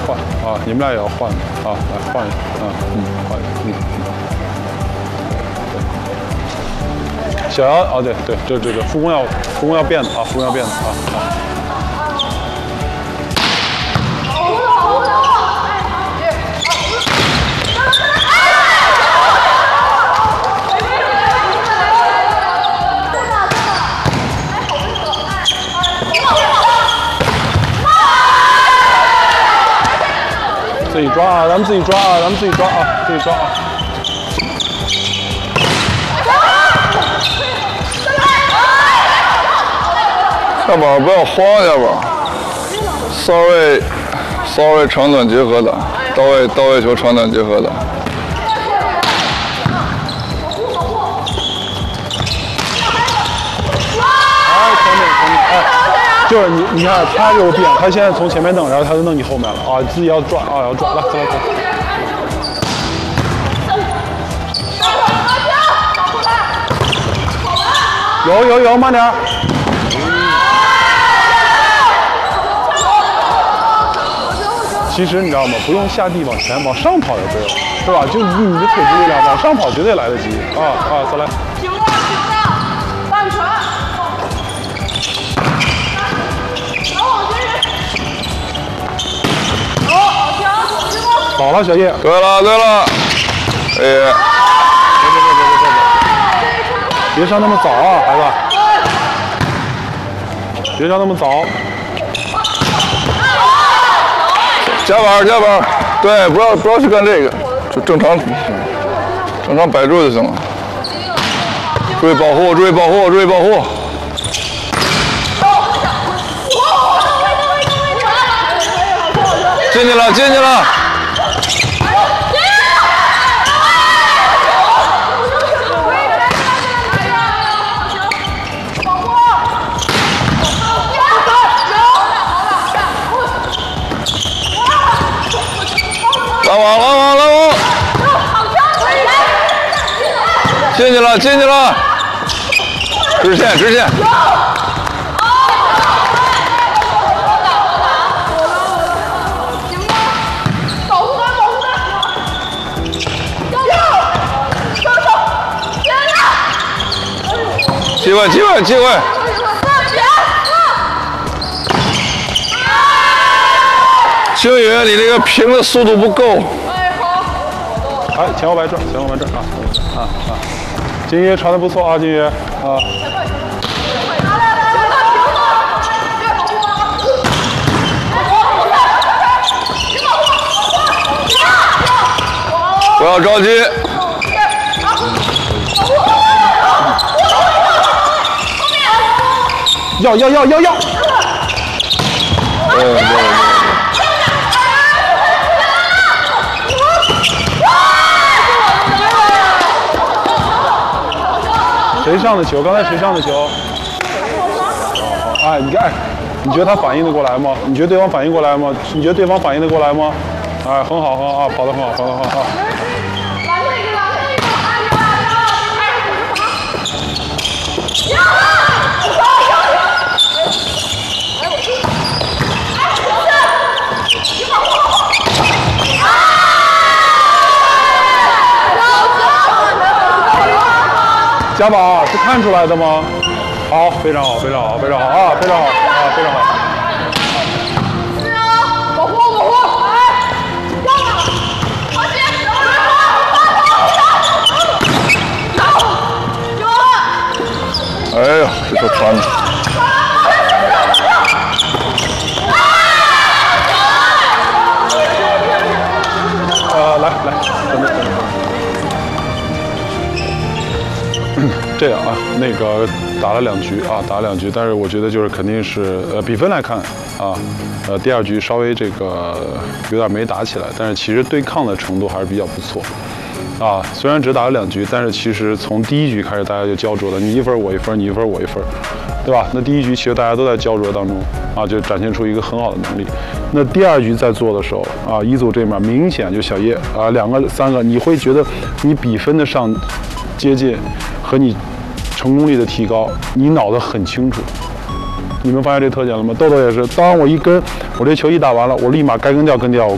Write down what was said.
换啊，你们俩也要换啊，来换一下啊，换小姚啊，对，这副攻要变的啊，副攻要变的啊。自己抓啊，咱们自己抓啊，自己抓啊。 下板不要慌，下板，稍微长短结合的，到位球长短结合的。 哎，前面，哎，就是你看他这个变，他现在从前面弄，然后他就弄你后面了啊，自己要抓啊，要抓，来，走。有，慢点。其实你知道吗？不用下地往前，往上跑就对了，是吧？就以你的腿部力量往上跑，绝对来得及啊！再来。 半传。 好了，小叶。 对了，哎。 别上那么早啊，孩子！别上那么早。 加板，对，不要去干这个，就正常摆住就行了。注意保护！进去了！拦网！进去了！直线！机会！星宇，你这个平的速度不够。 哎，前后白转啊！金鱼传的不错啊，金鱼啊。 不要着急。 要！谁上的球？刚才谁上的球？哎，你看，你觉得他反应得过来吗？你觉得对方反应过来吗？哎，很好啊，跑得很好啊。家宝是看出来的吗？好，非常好啊，非常好。 保护！ 哎呀，这球传的。 来，等。这样啊，那个打了2局，但是我觉得就是肯定是比分来看啊，第2局稍微这个有点没打起来，但是其实对抗的程度还是比较不错啊。虽然只打了2局，但是其实从第1局开始大家就焦灼了，你一分我一分，你一分我一分，对吧？那第1局其实大家都在焦灼当中啊，就展现出一个很好的能力。那第2局在做的时候啊，一组这面明显就小叶啊2个3个，你会觉得你比分的上接近和你成功率的提高，你脑子很清楚。你们发现这特点了吗？豆豆也是，当我一跟，我这球一打完了，我立马该跟掉跟掉。